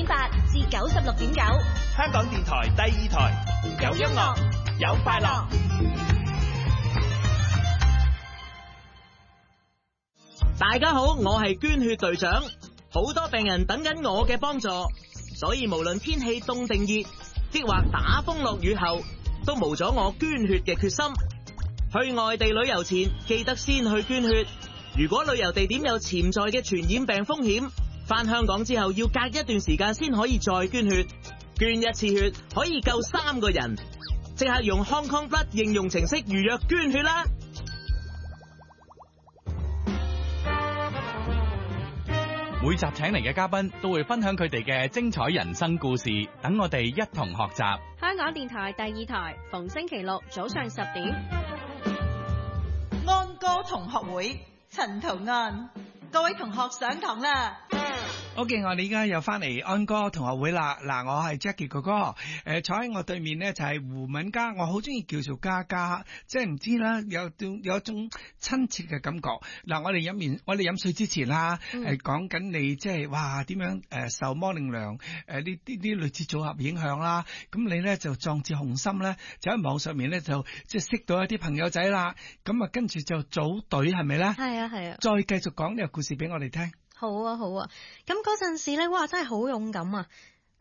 96.8至96.9， 香港電台第2台，有音樂，有快樂。 大家好，我係捐血隊長，好多病人等緊我嘅幫助，所以無論天氣凍定熱，抑或打風落雨後，都無阻我捐血嘅決心。去外地旅遊前，記得先去捐血。如果旅遊地點有潛在嘅傳染病風險，返香港之後要隔一段時間先可以再捐血。捐一次血可以救3個人，即刻用 Hong Kong Blood 應用程式預約捐血啦！ 每集請嚟嘅嘉賓都會分享佢哋嘅精彩人生故事，等我哋一同學習。 香港電台第2台，逢星期六早上10點， 安歌同學會陳圖安，各位同學上堂啦。 OK， 我哋依家又翻嚟安歌同學會啦。嗱，我係 Jackie 哥哥，坐喺我對面呢就係胡敏嘉，我好中意叫做嘉嘉，即係唔知啦，有一種親切嘅感覺。嗱，我哋飲水之前啦，講緊你即係哇點樣受摩靈娘呢啲類似組合影響啦。咁你咧就壯志雄心咧，就喺網上面咧就即係識到一啲朋友仔啦。咁啊跟住就組隊係咪咧？ 係啊係啊。 再繼續講呢個故事俾我哋聽。 好啊好啊，咁嗰陣時咧，哇真係好勇敢啊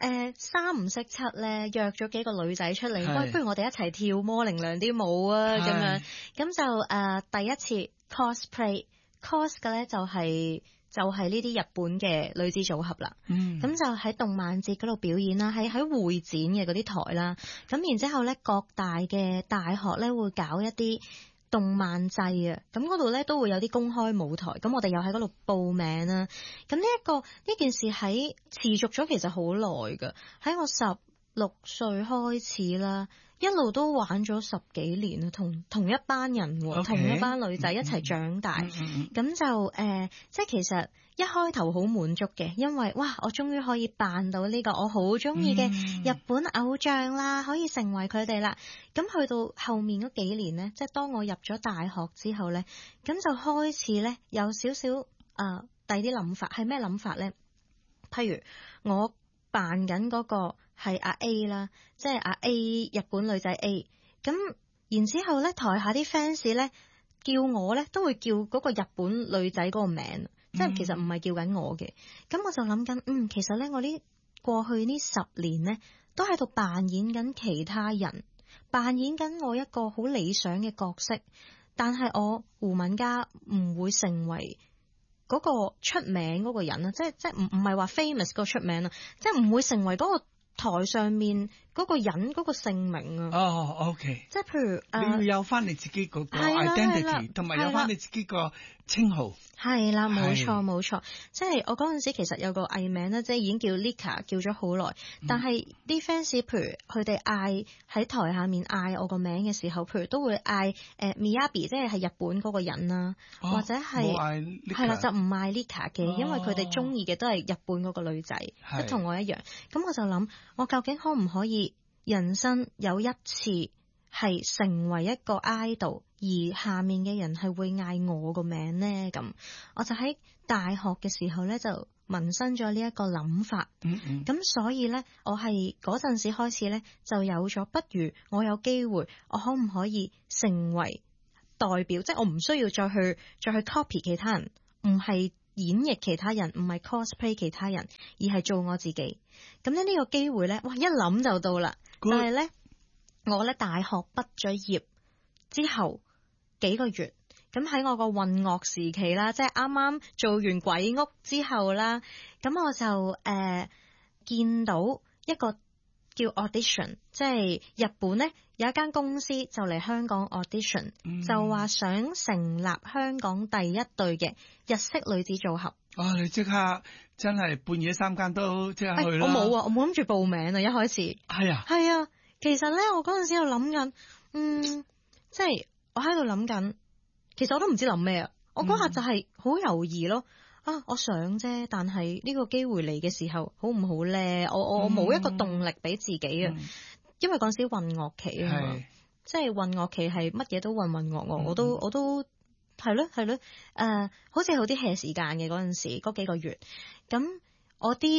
！3唔識7咧，約咗幾個女仔出嚟，喂，不如我哋一齊跳摩靈娘啲舞啊咁樣，咁就第一次 cosplay，cos 嘅咧就係呢啲日本嘅女子組合啦。咁就喺動漫節嗰度表演啦，喺會展嘅嗰啲台啦。咁然之後咧，各大嘅大學咧會搞一啲動漫祭啊，咁嗰度咧都會有啲公開舞台，咁我哋又喺嗰度報名啦。咁呢件事喺持續咗其實好耐噶，喺我16歲開始啦，一路都玩咗10幾年啊，同一班人，okay，同一班女仔一齊長大。咁就即係其實一開頭好滿足嘅，因為哇，我終於可以扮到呢個我好中意嘅日本偶像啦，可以成為佢哋啦。咁去到後面嗰幾年呢，即係當我入咗大學之後呢，咁就開始呢有少少第啲諗法。係咩諗法呢？譬如我扮緊嗰個係阿 A 啦，即係阿 A 日本女仔 A。咁然之後呢，台下啲 fans 呢叫我呢都會叫嗰個日本女仔嗰個名，即係其實唔係叫緊我嘅。咁我就諗緊，其實呢，我呢過去呢10年呢都喺度扮演緊其他人，扮演緊我一個好理想嘅角色，但係我胡敏嘉唔會成為嗰個出名嗰個人啊，即係唔係話 famous 個出名啊，即係唔會成為嗰個台上面嗰個人嗰個姓名啊。 哦，OK， 即係譬如你要有翻你自己嗰個 identity， 同埋有翻你自己個稱號。係啦，冇錯，即係我嗰陣時其實有個藝名咧，即係已經叫 Lika 叫咗好耐，但係啲 fans 譬如佢哋嗌喺台下面嗌我個名嘅時候，譬如都會嗌Miyabi， 即係日本嗰個人啦，或者係啦，就唔嗌 Lika 嘅，因為佢哋中意嘅都係日本嗰個女仔，即係同我一樣。咁我就諗，我究竟可唔可以人生有一次係成為一個 idol， 而下面嘅人係會嗌我個名呢？咁我就喺大學嘅時候呢，就萌生咗呢一個諗法。咁所以呢，我係嗰陣時開始呢，就有咗，不如我有機會，我可唔可以成為代表？即係我唔需要再去 copy 其他人，唔係演繹其他人，唔係 cosplay 其他人，而係做我自己。咁呢個機會呢，哇，一諗就到啦。但係呢，我呢大學畢咗業之後幾個月，咁喺我個混樂時期啦，即係啱啱做完鬼屋之後啦，咁我就見到一個叫 audition， 即係日本呢有一間公司就嚟香港 audition，就話想成立香港第一隊嘅日式女子組合。 你即刻真係半夜3更都即刻去啦。我冇我冇諗住報名啊，一開始。係啊，其實咧我嗰陣時喺度諗緊，即係我喺度諗緊，其實我都唔知諗咩啊。我嗰下就係好猶豫咯。我想啫，但係呢個機會嚟嘅時候好唔好咧？我冇一個動力俾自己啊，因為嗰陣時混樂期啊嘛，即係混樂期係乜嘢都混樂樂，我都係咯，好似好啲 hea 時間嘅嗰陣時嗰幾個月，咁我啲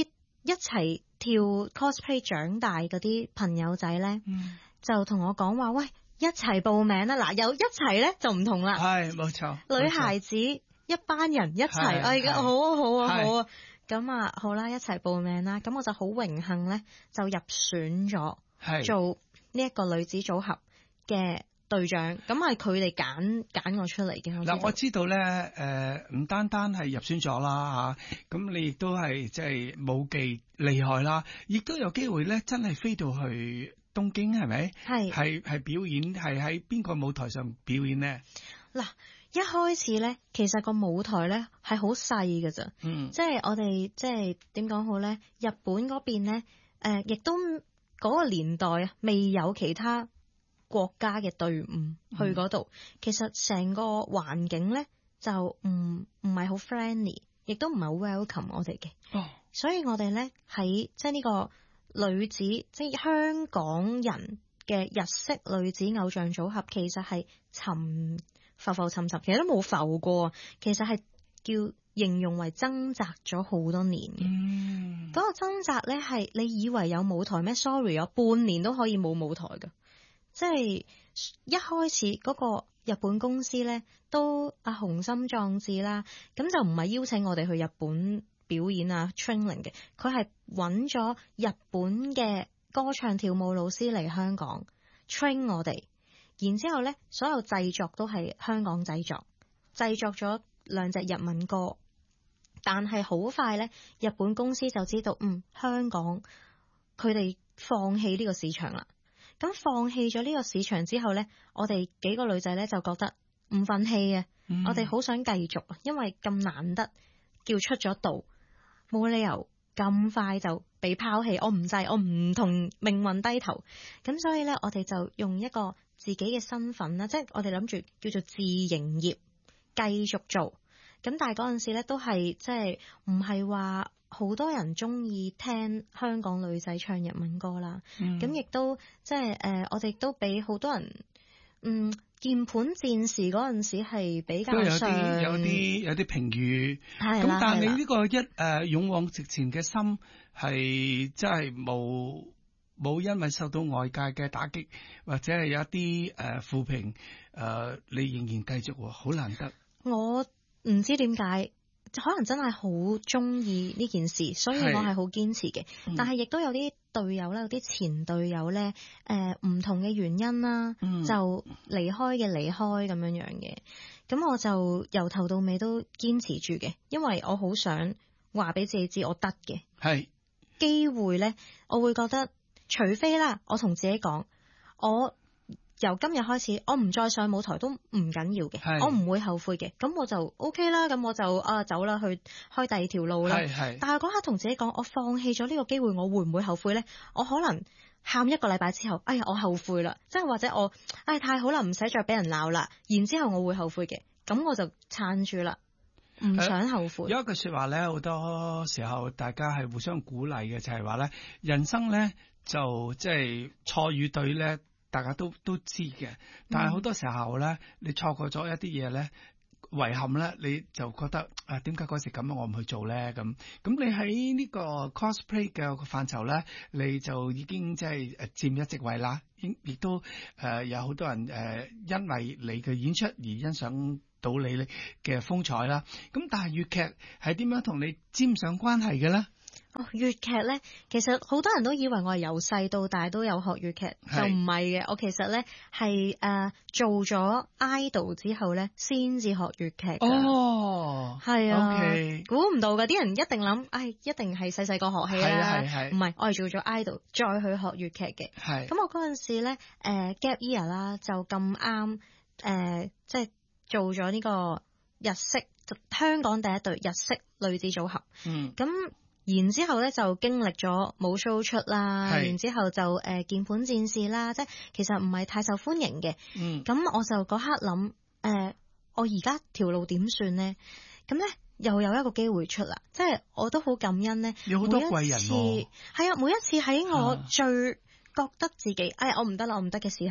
一齊跳 cosplay 長大嗰啲朋友仔咧，就同我講話，喂，一齊報名啦！嗱，有一齊咧就唔同啦， 係冇錯， 女孩子一班人一齊，而家好啊好啊好啊，咁啊好啦，一齊報名啦，咁我就好榮幸咧就入選咗做呢一個女子組合嘅隊長，咁係佢哋揀我出嚟嘅。 嗱，我知道咧，唔單單係入選咗啦嚇，咁你亦都係即係武技厲害啦，亦都有機會咧，真係飛到去東京，係咪？係表演，係喺邊個舞台上表演咧？ 嗱，一開始咧，其實個舞台咧係好細㗎咋，即係我哋即係點講好咧？日本嗰邊咧，亦都嗰個年代啊，未有其他國家嘅隊伍去嗰度，其實成個環境咧就唔係好 friendly， 亦都唔係好 welcome 我哋嘅。所以我哋咧喺即係呢個女子，即係香港人嘅日式女子偶像組合，其實係浮沉沉，其實都冇浮過，其實係叫形容為掙扎咗好多年嘅。嗰個掙扎咧係你以為有舞台咩 ？Sorry， 有半年都可以冇舞台噶。即係一開始嗰個日本公司咧都雄心壯志啦，咁就唔係邀請我哋去日本表演啊 training 嘅，佢係揾咗日本嘅歌唱跳舞老師嚟香港 train 我哋，然之後咧所有製作都係香港製作咗2隻日文歌，但係好快咧日本公司就知道香港佢哋放棄呢個市場啦。咁放棄咗呢個市場之後呢，我哋幾個女仔呢就覺得唔忿氣嘅，我哋好想繼續，因為咁難得叫出咗道，冇理由咁快就被拋棄，我唔制，我唔同命運低頭。咁所以呢，我哋就用一個自己嘅身份啦，即係我哋諗住叫做自營業繼續做。咁但係嗰陣時呢都係即係唔係話好多人中意聽香港女仔唱日文歌啦，咁亦都即係我哋都俾好多人鍵盤戰士嗰陣時係比較上有啲評語，咁但係你呢個勇往直前嘅心係真係冇因為受到外界嘅打擊或者係有一啲負評，你仍然繼續，好難得。 我唔知點解。可能真係好中意呢件事，所以我係好堅持嘅。但係亦都有啲隊友咧，有啲前隊友咧，唔同嘅原因啦，就離開咁樣嘅。咁我就由頭到尾都堅持住嘅，因為我好想話俾自己知我得嘅。係機會咧，我會覺得，除非啦，我同自己講，我由今日開始，我唔再上舞台都唔緊要嘅，我唔會後悔嘅。咁我就 OK 啦，咁我就走啦，去開第二條路啦。但係嗰刻同自己講，我放棄咗呢個機會，我會唔會後悔呢？我可能喊1個禮拜之後，哎呀，我後悔啦，即係或者我太好啦，唔使再俾人鬧啦。然之後我會後悔嘅，咁我就撐住啦，唔想後悔。 有一句說話咧，好多時候大家係互相鼓勵嘅，就係話咧，人生咧就即係錯與對咧。大家都知嘅，但係好多時候咧，你錯過咗一啲嘢咧，遺憾咧，你就覺得點解嗰時咁我唔去做咧？咁你喺呢個 cosplay 嘅範疇咧，你就已經即係佔一席位啦，亦都有好多人因為你嘅演出而欣賞到你嘅風采啦。咁但係粵劇係點樣同你沾上關係嘅咧？ 粵劇咧，其實好多人都以為我係由細到大都有學粵劇，就唔係嘅。我其實咧係做咗 idol 之後咧，先至學粵劇。哦，係啊，估唔到嘅，啲人一定諗，一定係細細個學戲啦。唔係，我係做咗 idol 再去學粵劇嘅。係。咁我嗰陣時咧，gap year 啦，就咁啱即係做咗呢個日式香港第一隊日式女子組合。咁然之後咧就經歷咗冇 show 出啦，然之後就鍵盤戰士啦，即係其實唔係太受歡迎嘅。咁我就嗰刻諗，我而家條路點算呢？咁咧又有一個機會出啦，即係我都好感恩呢。有好多貴人喎。係啊，每一次喺我最覺得自己我唔得啦，我唔得嘅時候，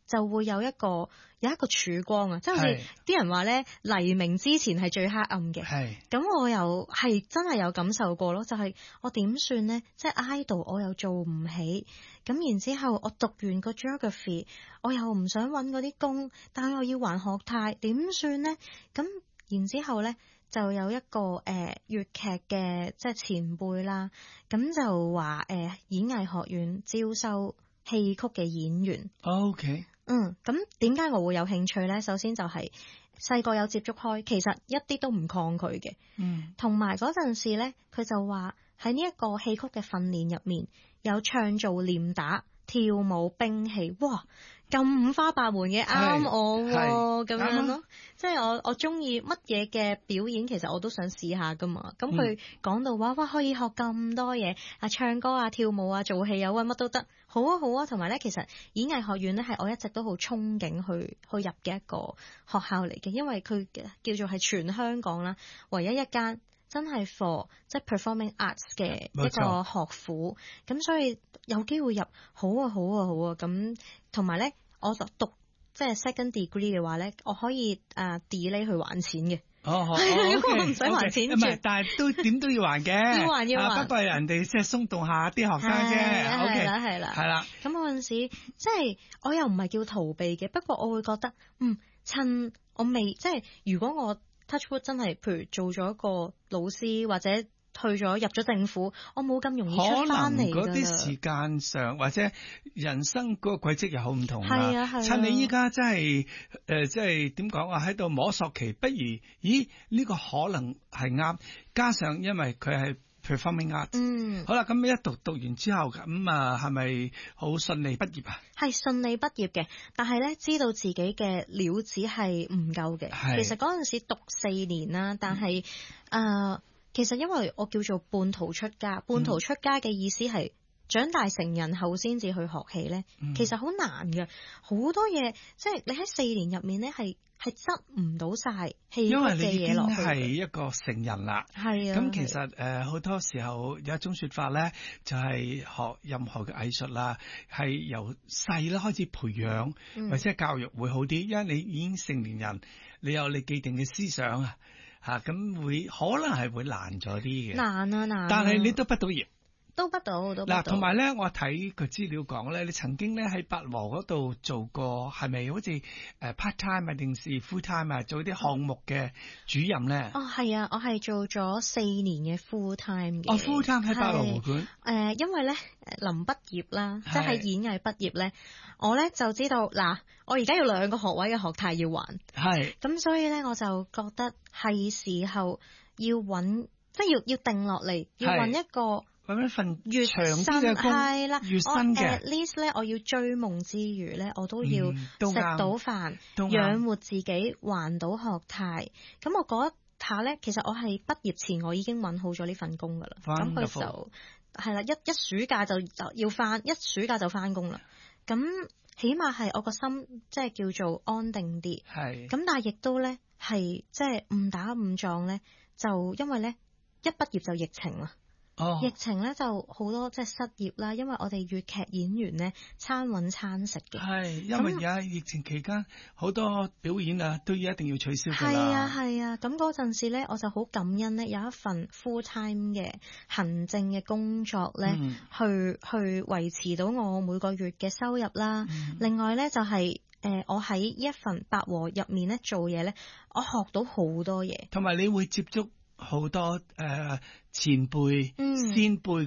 就會有一個曙光啊，即係好似係啲人話咧，黎明之前係最黑暗嘅。 係咁我又係真係有感受過咯，就係我點算呢？即係 idol 我又做唔起，咁然之後我讀完個 geography，我又唔想揾嗰啲工，但我又要還學貸，點算呢？咁然之後呢，就有一個粵劇嘅即係前輩啦，咁就話演藝學院招收戲曲嘅演員。 OK。 咁點解我會有興趣呢？首先就係細個有接觸開，其實一啲都唔抗拒嘅。同埋嗰陣時呢，佢就話喺呢一個戲曲嘅訓練入面，有唱做、練打、跳舞、兵器，哇！咁五花八門嘅，啱我喎，咁樣咯。即係我中意乜嘢嘅表演，其實我都想試下噶嘛。咁佢講到話，哇，可以學咁多嘢啊，唱歌啊、跳舞啊、做戲啊，乜都得，好啊好啊。同埋咧，其實演藝學院咧係我一直都好憧憬去入嘅一個學校嚟嘅，因為佢叫做係全香港啦唯一一間真係 for 即係 performing arts 嘅一個學府，咁所以有機會入，好啊好啊好啊。咁同埋咧，我就讀即係 second degree 嘅話咧，我可以delay 去還錢嘅。咁我唔使還錢住， 唔係，但係都點都要還嘅， 要還。 不過人哋即係鬆動下啲學生啫。 係啦。咁嗰陣時即係我又唔係叫逃避嘅，不過我會覺得趁我未即係如果我 touch wood 真係譬如做咗一個老師或者入咗政府，我冇咁容易出翻嚟㗎啦。可能嗰啲時間上或者人生嗰個軌跡又好唔同啦。係啊。趁你依家真係即係點講啊？喺度摸索期，不如呢個可能係啱，加上因為佢係 performing art。好啦，咁一讀完之後咁係咪好順利畢業啊？係順利畢業嘅，但係咧知道自己嘅料子係唔夠嘅。其實嗰陣時讀4年啦，但係其實因為我叫做半途出家，半途出家嘅意思係長大成人後先至去學戲咧，其實好難嘅，好多嘢即係你喺4年入面咧係執唔到晒戲曲嘅嘢落去。因為你已經係一個成人啦，係啊。咁其實好多時候有一種說法咧，就係學任何嘅藝術啦，係由細啦開始培養或者教育會好啲，因為你已經成年人，你有你既定嘅思想啊。咁會可能係會難咗啲嘅，難。但係你都畢到業，都畢到。嗱，同埋咧，我睇個資料講咧，你曾經咧喺八和嗰度做過，係咪好似part time 啊，定是 full time 啊，做啲項目嘅主任咧？係啊，我係做咗4年嘅 full time 嘅。full time 喺八和會館。因為咧臨畢業啦，即係演藝畢業咧，我咧就知道嗱，我而家有2個學位嘅學貸要還，係咁，所以咧我就覺得係時候要揾，即係要定落嚟，要揾一個揾一份越長嘅工，係啦，越新嘅。At least 咧，我要追夢之餘咧，我都要食到飯，養活自己，還到學貸。咁我嗰一下咧，其實我係畢業前我已經揾好咗呢份工噶啦，咁佢就係啦，一暑假就要返，一暑假就返工啦。咁起碼係我個心即係叫做安定啲，係咁，但係亦都咧係即係誤打誤撞咧，就因為咧一畢業就疫情啦。疫情咧就好多即係失業啦，因為我哋粵劇演員咧餐揾餐食嘅，係因為而家疫情期間好多表演啊都要一定要取消㗎啦。係啊，咁嗰陣時咧我就好感恩咧有一份 full time 嘅行政嘅工作咧，去維持到我每個月嘅收入啦。另外咧就係我喺呢一份八和入面咧做嘢咧，我學到好多嘢，同埋你會接觸好多前輩先輩